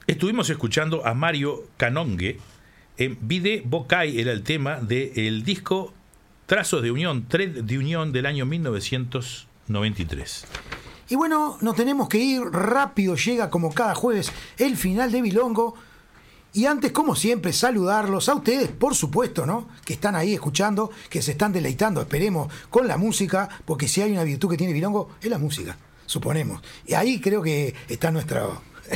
Estuvimos escuchando a Mario Canonge en Vide Bocai, era el tema del disco Trazos de Unión, Thread de Unión del año 1993. Y bueno, nos tenemos que ir rápido, llega como cada jueves el final de Bilongo. Y antes, como siempre, saludarlos a ustedes, por supuesto, ¿no? Que están ahí escuchando, que se están deleitando, esperemos, con la música, porque si hay una virtud que tiene Bilongo, es la música, suponemos. Y ahí creo que está nuestra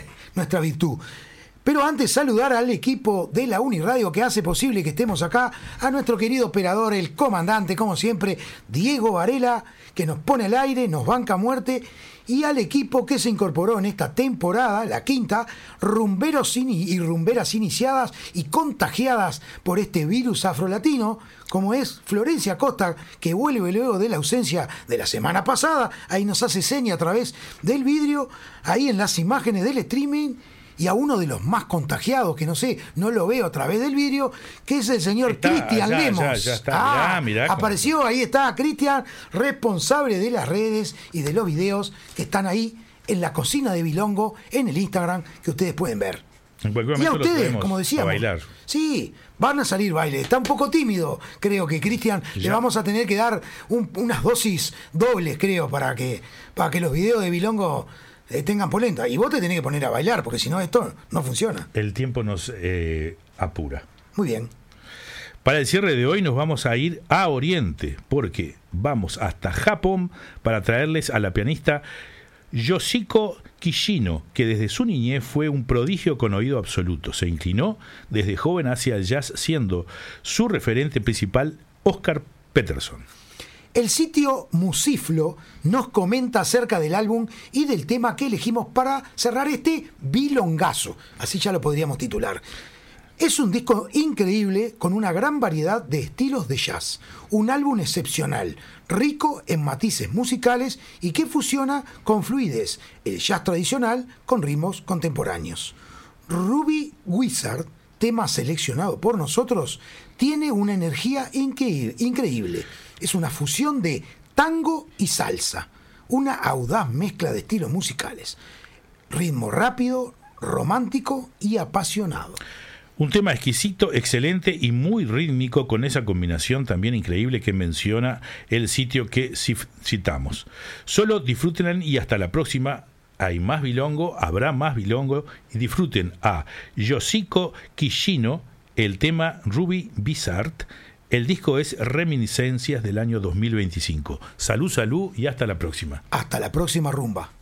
virtud. Pero antes saludar al equipo de la Uniradio que hace posible que estemos acá, a nuestro querido operador, el comandante, como siempre, Diego Varela, que nos pone al aire, nos banca a muerte, y al equipo que se incorporó en esta temporada, la quinta, rumberos y rumberas iniciadas y contagiadas por este virus afrolatino, como es Florencia Costa, que vuelve luego de la ausencia de la semana pasada, ahí nos hace seña a través del vidrio, ahí en las imágenes del streaming, y a uno de los más contagiados, que no sé, no lo veo a través del vidrio, que es el señor Cristian Lemos. Ya está, mirá, apareció, ahí está Cristian, responsable de las redes y de los videos que están ahí en la cocina de Bilongo, en el Instagram, que ustedes pueden ver. Y a ustedes, como decíamos, a bailar. Sí, van a salir bailes. Está un poco tímido, creo que Cristian. Le vamos a tener que dar unas dosis dobles, creo, para que los videos de Bilongo tengan polenta. Y vos te tenés que poner a bailar, porque si no esto no funciona. El tiempo nos apura. Muy bien. Para el cierre de hoy nos vamos a ir a Oriente, porque vamos hasta Japón para traerles a la pianista Yoshiko Kishino, que desde su niñez fue un prodigio con oído absoluto. Se inclinó desde joven hacia el jazz, siendo su referente principal Oscar Peterson. El sitio Musiflo nos comenta acerca del álbum y del tema que elegimos para cerrar este bilongazo. Así ya lo podríamos titular. Es un disco increíble con una gran variedad de estilos de jazz. Un álbum excepcional, rico en matices musicales y que fusiona con fluidez el jazz tradicional con ritmos contemporáneos. Ruby Wizard, tema seleccionado por nosotros, tiene una energía increíble. Es una fusión de tango y salsa, una audaz mezcla de estilos musicales, ritmo rápido, romántico y apasionado. Un tema exquisito, excelente y muy rítmico, con esa combinación también increíble que menciona el sitio que citamos. Solo disfruten y hasta la próxima. Hay más bilongo, habrá más bilongo, y disfruten a Yoshiko Kishino, el tema Ruby Wizard. El disco es Reminiscencias del año 2025. Salud y hasta la próxima. Hasta la próxima rumba.